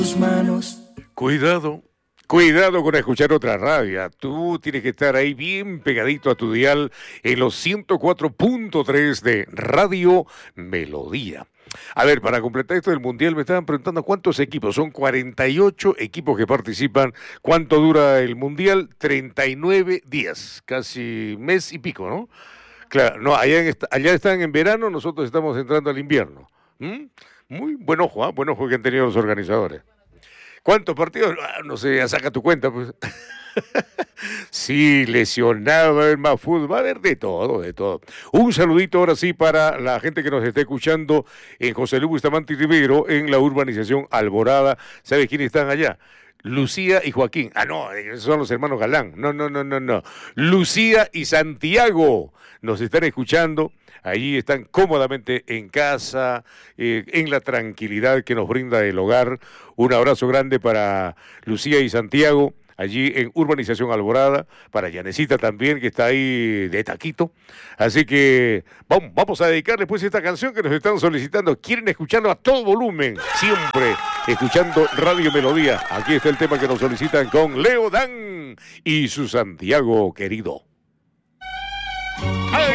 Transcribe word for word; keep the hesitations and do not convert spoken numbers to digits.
tus manos. Cuidado, cuidado con escuchar otra radio. Tú tienes que estar ahí bien pegadito a tu dial en los ciento cuatro punto tres de Radio Melodía. A ver, para completar esto del Mundial me estaban preguntando cuántos equipos. Son cuarenta y ocho equipos que participan. ¿Cuánto dura el Mundial? treinta y nueve días, casi mes y pico, ¿no? Claro, no, allá, en, allá están en verano, nosotros estamos entrando al invierno. ¿Mm? Muy buen ojo, ¿eh? Buen ojo que han tenido los organizadores. ¿Cuántos partidos? Ah, no sé, ya saca tu cuenta, pues. Sí, lesionado, va a haber más fútbol, va a haber de todo, de todo. Un saludito ahora sí para la gente que nos está escuchando en José Luis Bustamante y Rivero, en la urbanización Alborada. ¿Sabes quiénes están allá? Lucía y Joaquín. Ah, no, esos son los hermanos Galán. No, no, no, no, no. Lucía y Santiago nos están escuchando. Allí están cómodamente en casa, eh, en la tranquilidad que nos brinda el hogar. Un abrazo grande para Lucía y Santiago, allí en Urbanización Alborada, para Yanecita también, que está ahí de taquito. Así que vamos, vamos a dedicarle pues esta canción que nos están solicitando. Quieren escucharlo a todo volumen, siempre escuchando Radio Melodía. Aquí está el tema que nos solicitan con Leo Dan y su Santiago querido.